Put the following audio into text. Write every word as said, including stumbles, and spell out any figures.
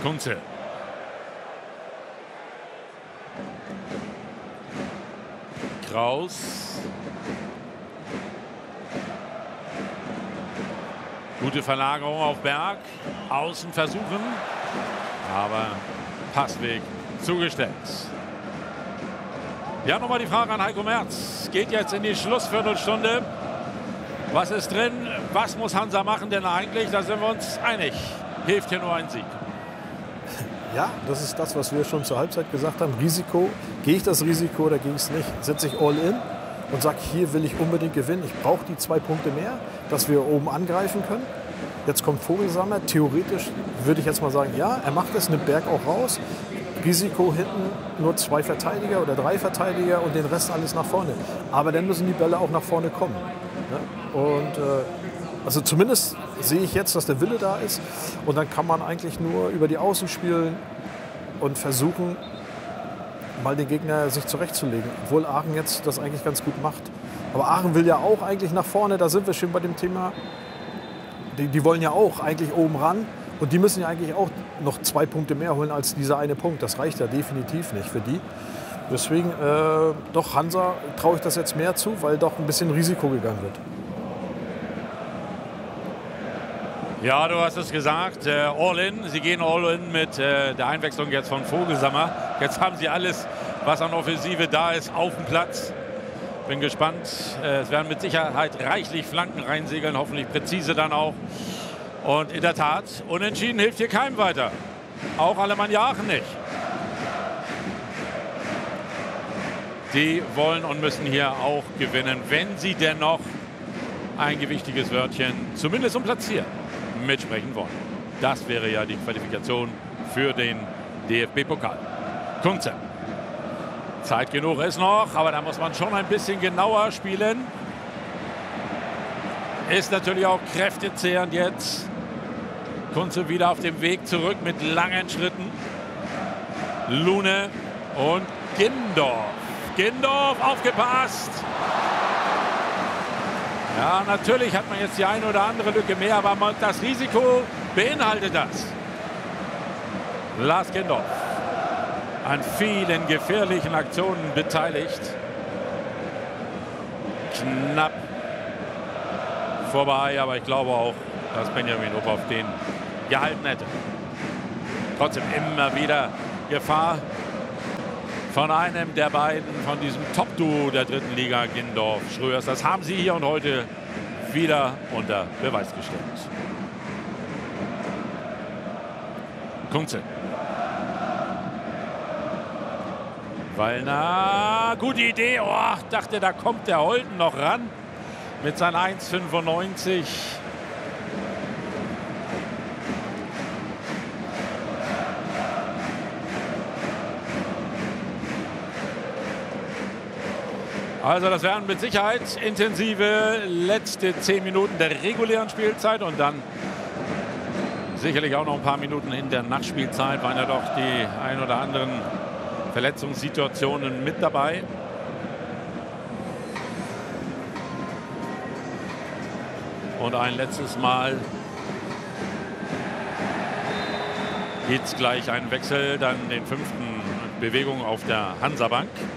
Kunze. Kraus. Gute Verlagerung auf Berg. Außen versuchen. Aber Passweg zugestellt. Ja, nochmal die Frage an Heiko Merz. Geht jetzt in die Schlussviertelstunde. Was ist drin? Was muss Hansa machen? Denn eigentlich, da sind wir uns einig, hilft hier nur ein Sieg. Ja, das ist das, was wir schon zur Halbzeit gesagt haben. Risiko. Gehe ich das Risiko oder gehe ich es nicht? Setze ich all in und sage, hier will ich unbedingt gewinnen. Ich brauche die zwei Punkte mehr, dass wir oben angreifen können. Jetzt kommt Vogelsammer. Theoretisch würde ich jetzt mal sagen, ja, er macht es, nimmt Berg auch raus. Risiko hinten nur zwei Verteidiger oder drei Verteidiger und den Rest alles nach vorne. Aber dann müssen die Bälle auch nach vorne kommen. Ne? Und äh, also zumindest sehe ich jetzt, dass der Wille da ist. Und dann kann man eigentlich nur über die Außen spielen und versuchen, mal den Gegner sich zurechtzulegen. Obwohl Aachen jetzt das eigentlich ganz gut macht. Aber Aachen will ja auch eigentlich nach vorne, da sind wir schon bei dem Thema. Die, die wollen ja auch eigentlich oben ran. Und die müssen ja eigentlich auch noch zwei Punkte mehr holen als dieser eine Punkt. Das reicht ja definitiv nicht für die. Deswegen, äh, doch Hansa traue ich das jetzt mehr zu, weil doch ein bisschen Risiko gegangen wird. Ja, du hast es gesagt, äh, all in. Sie gehen all in mit äh, der Einwechslung jetzt von Vogelsammer. Jetzt haben sie alles, was an Offensive da ist, auf dem Platz. Bin gespannt. Äh, es werden mit Sicherheit reichlich Flanken reinsegeln, hoffentlich präzise dann auch. Und in der Tat, unentschieden hilft hier keinem weiter. Auch Alemannia Aachen nicht. Die wollen und müssen hier auch gewinnen, wenn sie dennoch ein gewichtiges Wörtchen, zumindest um Platz vier, mitsprechen wollen. Das wäre ja die Qualifikation für den D F B-Pokal. Kunze. Zeit genug ist noch, aber da muss man schon ein bisschen genauer spielen. Ist natürlich auch kräftezehrend jetzt. Kunze wieder auf dem Weg zurück mit langen Schritten. Lune und Gindorf. Gindorf, aufgepasst. Ja, natürlich hat man jetzt die eine oder andere Lücke mehr, aber das Risiko beinhaltet das. Lars Gindorf an vielen gefährlichen Aktionen beteiligt. Knapp vorbei, aber ich glaube auch, dass Benjamin Uphoff den gehalten hätte. Trotzdem immer wieder Gefahr von einem der beiden, von diesem Top-Duo der dritten Liga, Gindorf, Schröers. Das haben sie hier und heute wieder unter Beweis gestellt. Kunze. Wallner, gute Idee. Oh, dachte, da kommt der Holden noch ran mit seinen eins fünfundneunzig. Also das werden mit Sicherheit intensive letzte zehn Minuten der regulären Spielzeit und dann sicherlich auch noch ein paar Minuten in der Nachspielzeit, waren ja doch die ein oder anderen Verletzungssituationen mit dabei. Und ein letztes Mal geht es gleich einen Wechsel, dann den fünften Bewegung auf der Hansa-Bank.